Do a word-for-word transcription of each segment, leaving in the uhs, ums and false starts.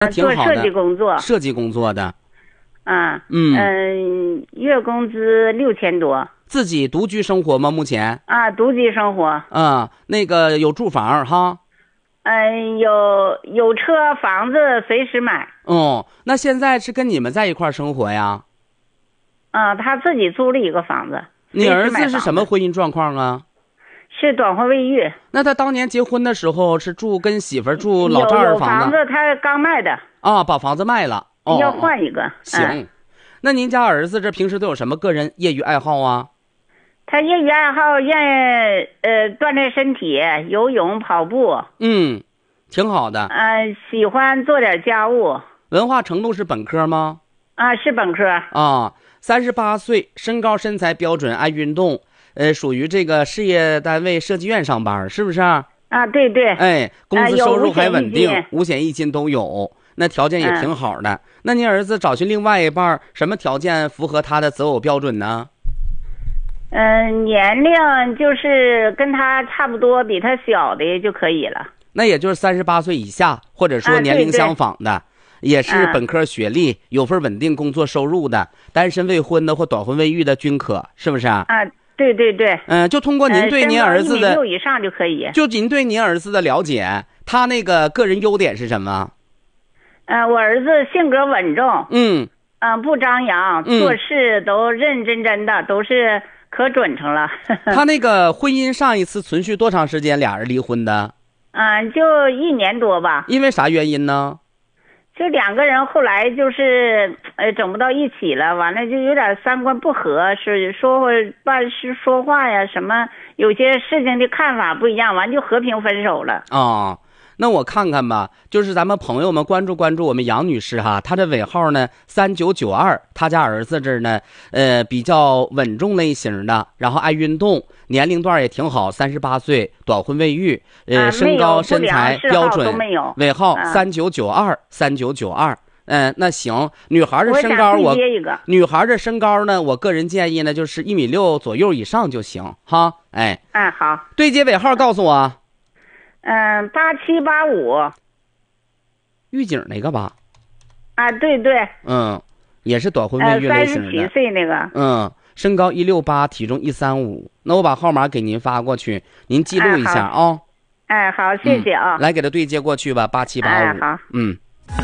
那挺好的。 做设计工作， 设计工作的。 啊， 嗯嗯、呃，月工资六千多。 自己独居生活吗？目前？ 啊，独居生活。 啊，那个有住房哈？ 嗯、呃，有有车房子随时买。 哦，那现在是跟你们在一块儿生活呀？ 啊，他自己租了一个房子。 你儿子是什么婚姻状况啊？ 是短婚未育。 那他当年结婚的时候是住跟媳妇儿住老丈人房子？ 有有房子，他刚卖的。 啊，把房子卖了。哦， 要换一个。 行、嗯，那您家儿子这平时都有什么个人业余爱好啊？ 他业余爱好愿意呃锻炼身体，游泳、跑步。 嗯，挺好的。 呃，喜欢做点家务。 文化程度是本科吗？ 啊，是本科。 啊，三十八岁，身高身材标准，爱运动，呃，属于这个事业单位设计院上班，是不是？啊， 对对。 哎，工资收入还稳定， 呃、 五险一金都有。那条件也挺好的、嗯、那您儿子找寻另外一半什么条件符合他的择偶标准呢？ 嗯、呃，年龄就是跟他差不多，比他小的就可以了。 那也就是三十八岁以下，或者说年龄相仿的、啊、对对，也是本科学历、啊、有份稳定工作收入的，单身未婚的或短婚未育的均可，是不是啊？ 啊，对对对。 嗯，就通过您对您儿子的、 呃、一米六以上就可以。 就您对您儿子的了解，他那个个人优点是什么？ 呃，我儿子性格稳重， 嗯， 嗯、呃，不张扬， 嗯、 做事都认认真真的，都是可准成了。 他那个婚姻上一次存续多长时间？俩人离婚的？ 嗯、呃，就一年多吧。 因为啥原因呢？ 就两个人后来就是呃整不到一起了，完了就有点三观不合，是说办事说话呀什么，有些事情的看法不一样，完就和平分手了。 哦。那我看看吧，就是咱们朋友们关注关注我们杨女士哈，她的尾号呢三九九二，她家儿子这儿呢，呃比较稳重类型的，然后爱运动，年龄段也挺好，三十八岁，短婚未育，呃、啊、身高身材标准，尾号三九九二三九九二。嗯，那行，女孩的身高我，我女孩的身高呢，我个人建议呢就是一米六左右以上就行哈。哎， 嗯，好， 对接尾号告诉我。 嗯，八七八五， 狱警那个吧？ 啊，对对。 嗯，也是短婚未育类型的。 三十七岁那个。 嗯，身高一六八，体重一三五。那我把号码给您发过去，您记录一下啊、哦。 哎，好，谢谢啊、 嗯。来给他对接过去吧，八七八五。 哎，好。 嗯。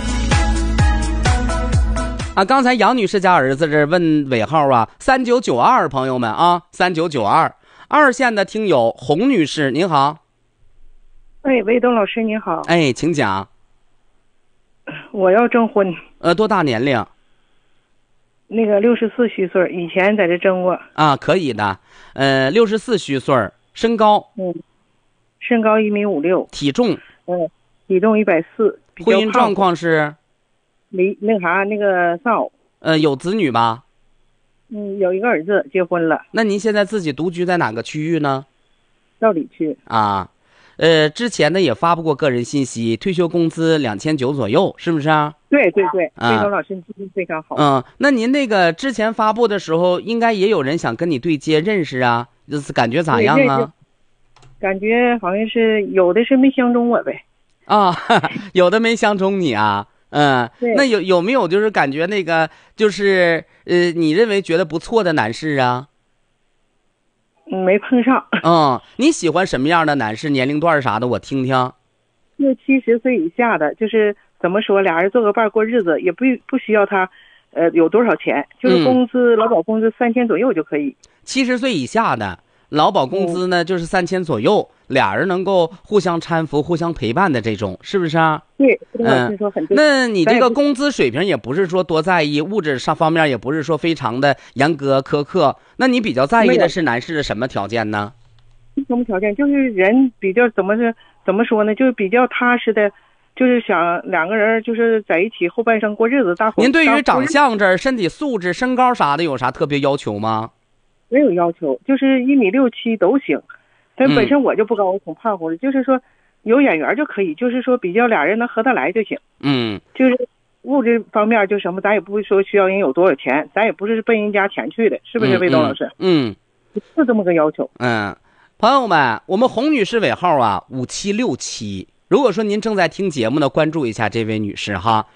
啊，刚才杨女士家儿子这问尾号啊，三九九二，朋友们啊，三九九二，二线的听友洪女士，您好。 哎，魏东老师你好。 哎，请讲。 我要征婚。 呃，多大年龄？ 那个六十四虚岁，以前在这征过。 啊，可以的。呃，六十四虚岁，身高。 嗯，身高一米五六。 体重。 嗯，体重一百四。 婚姻状况是？ 离那啥那个丧。 呃，有子女吗？ 嗯，有一个儿子，结婚了。 那您现在自己独居在哪个区域呢？ 道里区。 啊。呃，之前呢也发布过个人信息，退休工资两千九左右，是不是啊？ 对对对， 魏东老师记性非常好。 嗯，那您那个之前发布的时候，应该也有人想跟你对接认识啊，就是感觉咋样啊？ 感觉好像是有的是没相中我呗。 啊，有的没相中你啊，嗯，那有有没有就是感觉那个就是呃，你认为觉得不错的男士啊？ 没碰上。 嗯，你喜欢什么样的男士？年龄段啥的，我听听。 就七十岁以下的，就是怎么说，俩人做个伴过日子，也不不需要他，呃，有多少钱，就是工资、嗯、劳保工资三千左右就可以。 七十岁以下的，劳保工资呢、嗯、就是三千左右，俩人能够互相搀扶、互相陪伴的这种，是不是啊？ 对，嗯，说很对。 那你这个工资水平也不是说多在意，物质上方面也不是说非常的严格苛刻。那你比较在意的是男士的什么条件呢？ 什么条件？就是人比较怎么是怎么说呢？就是比较踏实的，就是想两个人就是在一起后半生过日子。大伙您对于长相这儿、身体素质、身高啥的有啥特别要求吗？ 没有要求，就是一米六七都行。但本身我就不高，我挺胖乎的，就是说有眼缘就可以，就是说比较俩人能合得来就行。 嗯， 就是物质方面就什么，咱也不会说需要人有多少钱，咱也不是奔人家钱去的，是不是，魏东老师？ 嗯， 就这么个要求。 嗯，朋友们，我们洪女士尾号啊五七六七， 如果说您正在听节目呢，关注一下这位女士哈。